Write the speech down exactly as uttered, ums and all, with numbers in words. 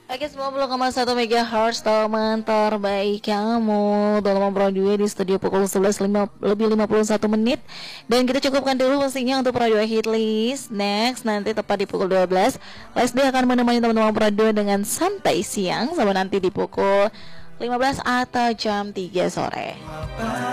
Oke, sembilan puluh koma satu megahertz teman terbaik kamu dalam Broadway di studio pukul sebelas lebih lima puluh satu menit. Dan kita cukupkan dulu pastinya untuk Broadway Hit List. Next, nanti tepat di pukul dua belas Leslie akan menemani teman-teman Broadway dengan santai siang sampai nanti di pukul lima belas atau jam tiga sore.